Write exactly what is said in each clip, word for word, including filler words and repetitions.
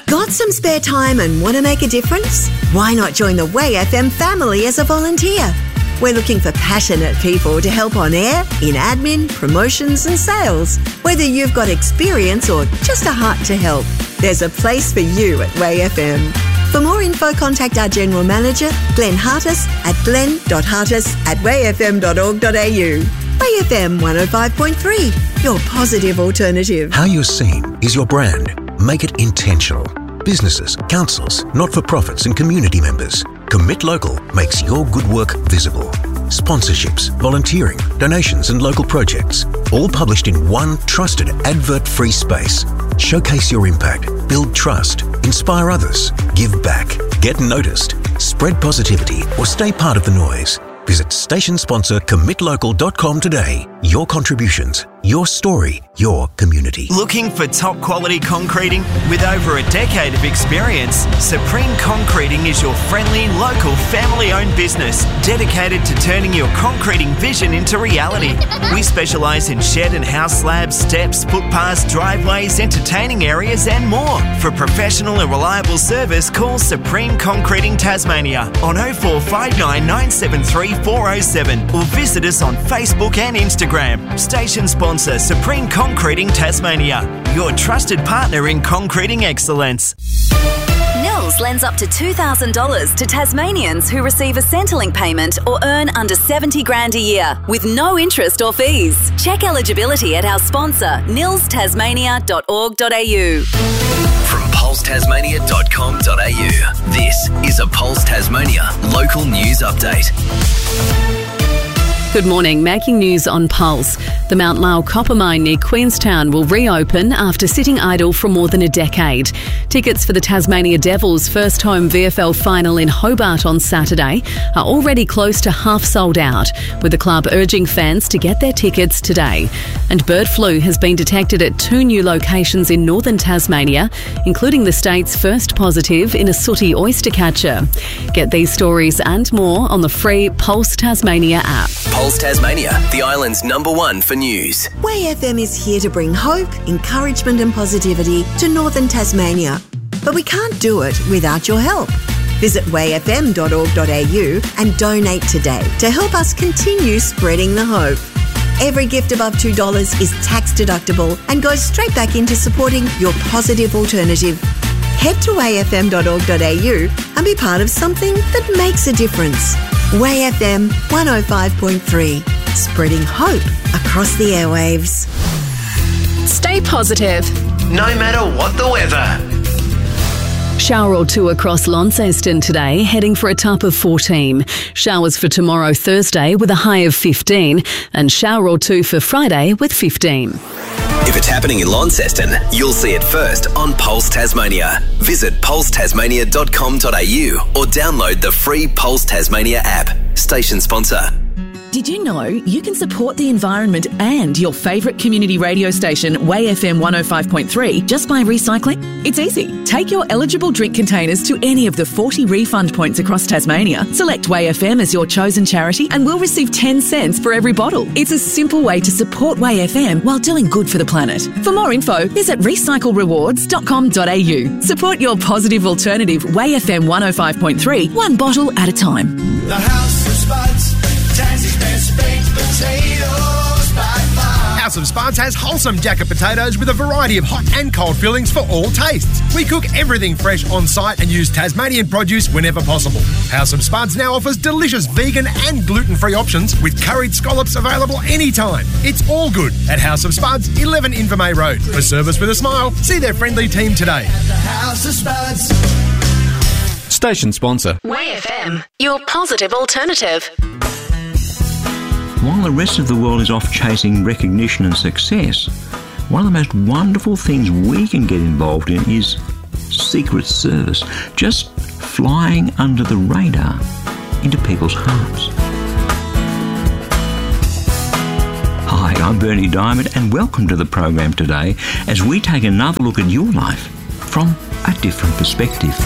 Got some spare time and want to make a difference? Why not join the Way F M family as a volunteer? We're looking for passionate people to help on air, in admin, promotions and sales. Whether you've got experience or just a heart to help, there's a place for you at Way F M. For more info, contact our General Manager, Glenn Hartis, at glenn dot hartis at way f m dot org dot a u. Way F M one oh five point three, your positive alternative. How you're seen is your brand. Make it intentional. Businesses, councils, not-for-profits and community members. Commit Local makes your good work visible. Sponsorships, volunteering, donations and local projects. All published in one trusted advert-free space. Showcase your impact, build trust, inspire others, give back, get noticed, spread positivity or stay part of the noise. Visit station sponsor commit local dot com today. Your contributions, your story, your community. Looking for top quality concreting? With over a decade of experience, Supreme Concreting is your friendly, local, family-owned business dedicated to turning your concreting vision into reality. We specialise in shed and house slabs, steps, footpaths, driveways, entertaining areas and more. For professional and reliable service, call Supreme Concreting Tasmania on oh four five nine, nine seven three, four oh seven or visit us on Facebook and Instagram. Station sponsor Supreme Concreting Tasmania, your trusted partner in concreting excellence. Nils lends up to two thousand dollars to Tasmanians who receive a Centrelink payment or earn under seventy grand a year with no interest or fees. Check eligibility at our sponsor nils tasmania dot org dot a u. From pulse tasmania dot com dot a u, this is a Pulse Tasmania local news update. Good morning. Making news on Pulse. The Mount Lyell copper mine near Queenstown will reopen after sitting idle for more than a decade. Tickets for the Tasmania Devils' first home V F L final in Hobart on Saturday are already close to half sold out, with the club urging fans to get their tickets today. And bird flu has been detected at two new locations in northern Tasmania, including the state's first positive in a sooty oyster catcher. Get these stories and more on the free Pulse Tasmania app. Pulse Tasmania, the island's number one for news. Way F M is here to bring hope, encouragement and positivity to northern Tasmania. But we can't do it without your help. Visit way f m dot org dot a u and donate today to help us continue spreading the hope. Every gift above two dollars is tax deductible and goes straight back into supporting your positive alternative. Head to way f m dot org dot a u and be part of something that makes a difference. Way F M one oh five point three, spreading hope across the airwaves. Stay positive, no matter what the weather. Shower or two across Launceston today, heading for a top of fourteen. Showers for tomorrow, Thursday, with a high of fifteen, and shower or two for Friday with fifteen. If it's happening in Launceston, you'll see it first on Pulse Tasmania. Visit pulse tasmania dot com dot a u or download the free Pulse Tasmania app. Station sponsor. Did you know you can support the environment and your favourite community radio station, Way F M one oh five point three, just by recycling? It's easy. Take your eligible drink containers to any of the forty refund points across Tasmania. Select Way F M as your chosen charity and we'll receive ten cents for every bottle. It's a simple way to support Way F M while doing good for the planet. For more info, visit recycle rewards dot com dot a u. Support your positive alternative, Way F M one oh five point three, one bottle at a time. The House of Spuds, Tassie's best baked potatoes by far. House of Spuds has wholesome jacket potatoes with a variety of hot and cold fillings for all tastes. We cook everything fresh on site and use Tasmanian produce whenever possible. House of Spuds now offers delicious vegan and gluten-free options with curried scallops available anytime. It's all good at House of Spuds, eleven Invermay Road. For service with a smile, see their friendly team today. The House of Spuds. Station sponsor. Way F M, your positive alternative. While the rest of the world is off chasing recognition and success, one of the most wonderful things we can get involved in is Secret Service, just flying under the radar into people's hearts. Hi, I'm Bernie Diamond and welcome to the program today as we take another look at your life from a different perspective.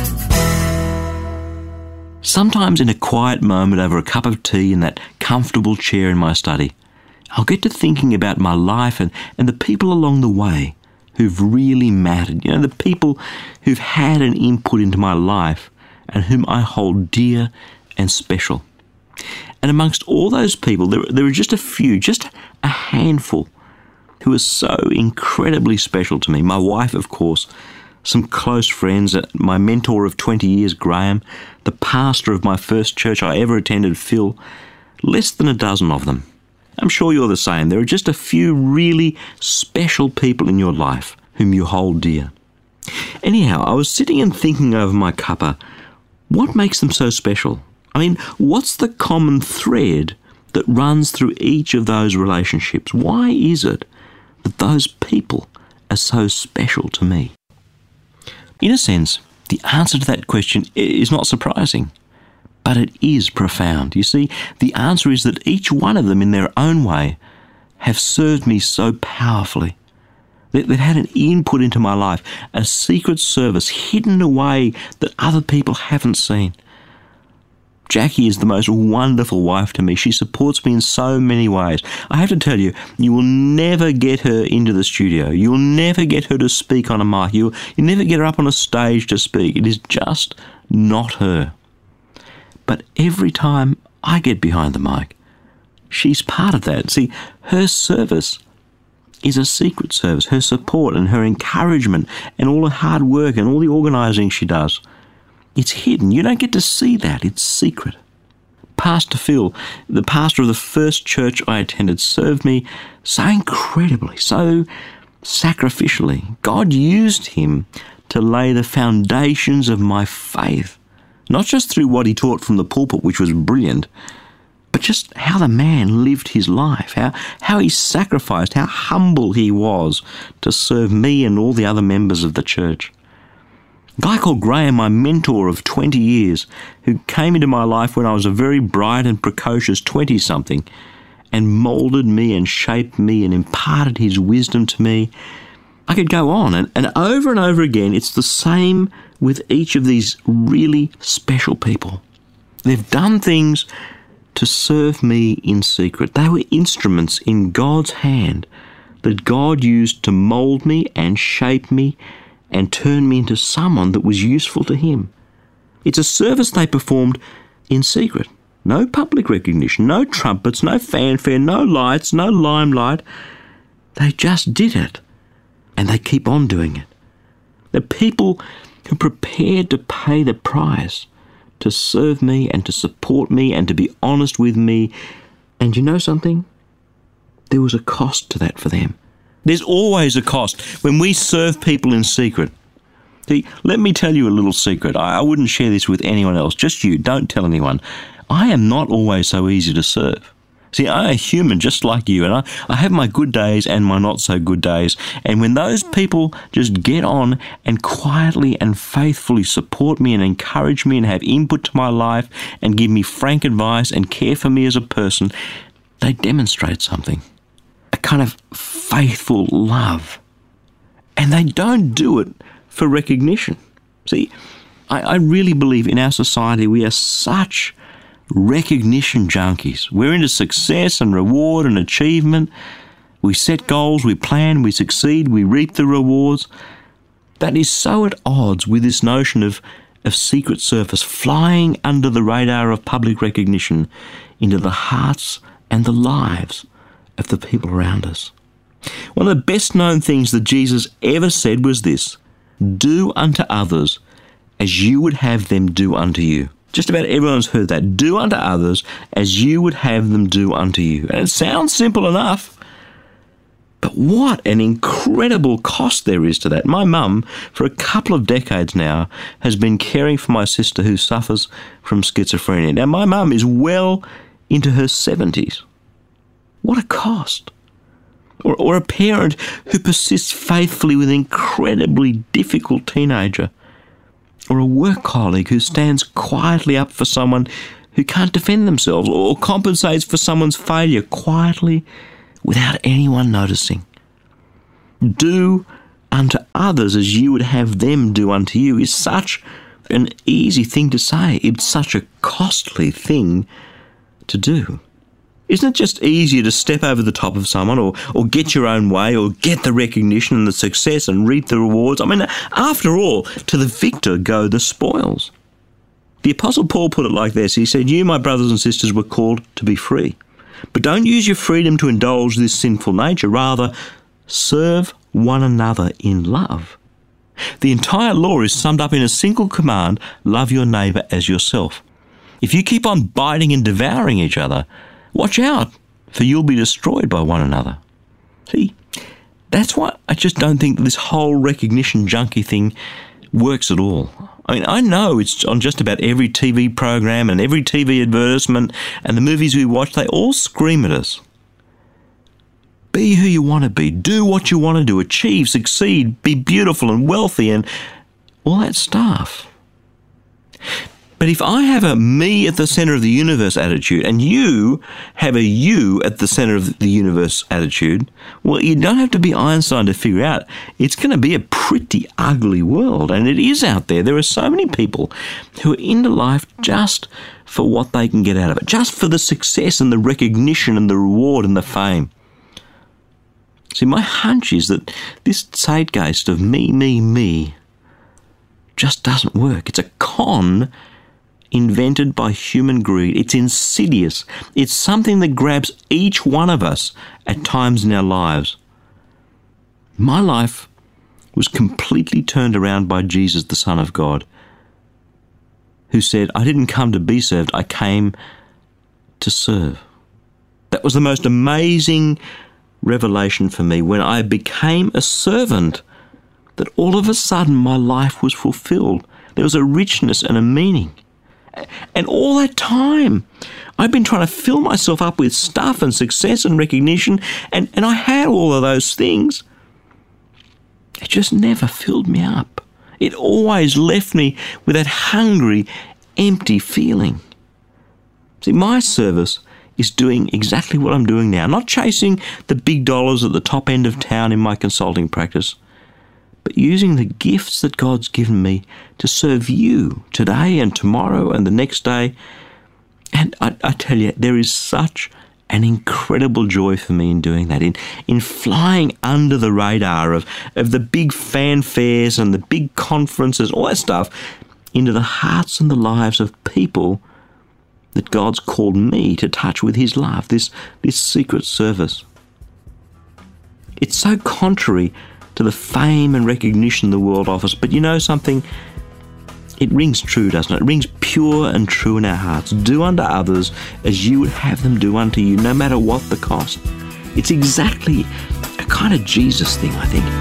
Sometimes in a quiet moment over a cup of tea in that comfortable chair in my study, I'll get to thinking about my life and, and the people along the way who've really mattered, you know, the people who've had an input into my life and whom I hold dear and special. And amongst all those people, there, there are just a few, just a handful, who are so incredibly special to me. My wife, of course, some close friends, my mentor of twenty years, Graham, the pastor of my first church I ever attended, Phil, less than a dozen of them. I'm sure you're the same. There are just a few really special people in your life whom you hold dear. Anyhow, I was sitting and thinking over my cuppa, what makes them so special? I mean, what's the common thread that runs through each of those relationships? Why is it that those people are so special to me? In a sense, the answer to that question is not surprising, but it is profound. You see, the answer is that each one of them in their own way have served me so powerfully. They've had an input into my life, a secret service hidden away that other people haven't seen. Jackie is the most wonderful wife to me. She supports me in so many ways. I have to tell you, you will never get her into the studio. You'll never get her to speak on a mic. You'll, you'll never get her up on a stage to speak. It is just not her. But every time I get behind the mic, she's part of that. See, her service is a secret service. Her support and her encouragement and all her hard work and all the organising she does, it's hidden. You don't get to see that. It's secret. Pastor Phil, the pastor of the first church I attended, served me so incredibly, so sacrificially. God used him to lay the foundations of my faith, not just through what he taught from the pulpit, which was brilliant, but just how the man lived his life, how, how he sacrificed, how humble he was to serve me and all the other members of the church. A guy called Graham, my mentor of twenty years, who came into my life when I was a very bright and precocious twenty-something and moulded me and shaped me and imparted his wisdom to me. I could go on, and, and over and over again, it's the same with each of these really special people. They've done things to serve me in secret. They were instruments in God's hand that God used to mould me and shape me and turn me into someone that was useful to him. It's a service they performed in secret. No public recognition, no trumpets, no fanfare, no lights, no limelight. They just did it, and they keep on doing it. The people who prepared to pay the price to serve me and to support me and to be honest with me. And you know something? There was a cost to that for them. There's always a cost when we serve people in secret. See, let me tell you a little secret. I, I wouldn't share this with anyone else, just you. Don't tell anyone. I am not always so easy to serve. See, I'm a human just like you, and I, I have my good days and my not so good days. And when those people just get on and quietly and faithfully support me and encourage me and have input to my life and give me frank advice and care for me as a person, they demonstrate something. A kind of faithful love. And they don't do it for recognition. See, I, I really believe in our society we are such recognition junkies. We're into success and reward and achievement. We set goals, we plan, we succeed, we reap the rewards. That is so at odds with this notion of, of secret service, flying under the radar of public recognition into the hearts and the lives of the people around us. One of the best known things that Jesus ever said was this: do unto others as you would have them do unto you. Just about everyone's heard that. Do unto others as you would have them do unto you. And it sounds simple enough, but what an incredible cost there is to that. My mum, for a couple of decades now, has been caring for my sister who suffers from schizophrenia. Now, my mum is well into her seventies. What a cost. Or, or a parent who persists faithfully with an incredibly difficult teenager. Or a work colleague who stands quietly up for someone who can't defend themselves, or compensates for someone's failure quietly without anyone noticing. Do unto others as you would have them do unto you is such an easy thing to say. It's such a costly thing to do. Isn't it just easier to step over the top of someone or, or get your own way or get the recognition and the success and reap the rewards? I mean, after all, to the victor go the spoils. The Apostle Paul put it like this. He said, "You, my brothers and sisters, were called to be free. But don't use your freedom to indulge this sinful nature. Rather, serve one another in love." The entire law is summed up in a single command: love your neighbour as yourself. If you keep on biting and devouring each other, watch out, for you'll be destroyed by one another. See, that's why I just don't think this whole recognition junkie thing works at all. I mean, I know it's on just about every T V program and every T V advertisement, and the movies we watch, they all scream at us. Be who you want to be. Do what you want to do. Achieve, succeed, be beautiful and wealthy and all that stuff. But if I have a me at the centre of the universe attitude and you have a you at the centre of the universe attitude, well, you don't have to be Einstein to figure out it's going to be a pretty ugly world. And it is out there. There are so many people who are into life just for what they can get out of it, just for the success and the recognition and the reward and the fame. See, my hunch is that this zeitgeist of me, me, me just doesn't work. It's a con invented by human greed. It's insidious. It's something that grabs each one of us at times in our lives. My life was completely turned around by Jesus, the Son of God, who said, "I didn't come to be served, I came to serve." That was the most amazing revelation for me when I became a servant, that all of a sudden my life was fulfilled. There was a richness and a meaning. And all that time, I've been trying to fill myself up with stuff and success and recognition, and, and I had all of those things. It just never filled me up. It always left me with that hungry, empty feeling. See, my service is doing exactly what I'm doing now, not chasing the big dollars at the top end of town in my consulting practice, but using the gifts that God's given me to serve you today and tomorrow and the next day. And I, I tell you, there is such an incredible joy for me in doing that, in, in flying under the radar of, of the big fanfares and the big conferences, all that stuff, into the hearts and the lives of people that God's called me to touch with his love, this, this secret service. It's so contrary to the fame and recognition the world offers. But you know something? It rings true, doesn't it? It rings pure and true in our hearts. Do unto others as you would have them do unto you, no matter what the cost. It's exactly a kind of Jesus thing, I think.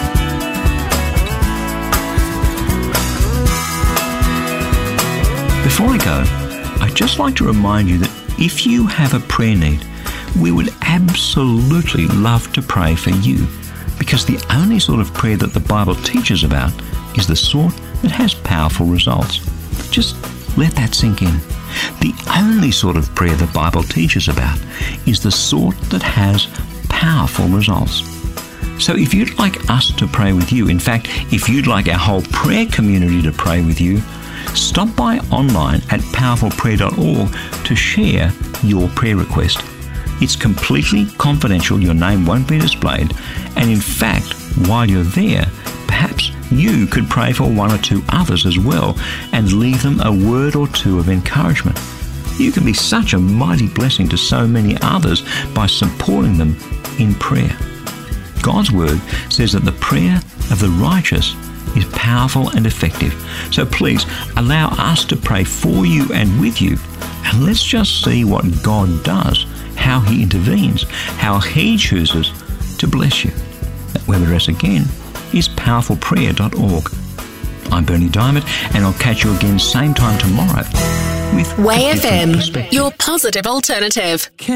Before I go, I'd just like to remind you that if you have a prayer need, we would absolutely love to pray for you. Because the only sort of prayer that the Bible teaches about is the sort that has powerful results. Just let that sink in. The only sort of prayer the Bible teaches about is the sort that has powerful results. So if you'd like us to pray with you, in fact, if you'd like our whole prayer community to pray with you, stop by online at powerful prayer dot org to share your prayer request. It's completely confidential, your name won't be displayed, and in fact, while you're there, perhaps you could pray for one or two others as well and leave them a word or two of encouragement. You can be such a mighty blessing to so many others by supporting them in prayer. God's word says that the prayer of the righteous is powerful and effective. So please allow us to pray for you and with you, and let's just see what God does, how he intervenes, how he chooses to bless you. That web address again is powerful prayer dot org. I'm Bernie Diamond, and I'll catch you again same time tomorrow with Way F M, your positive alternative.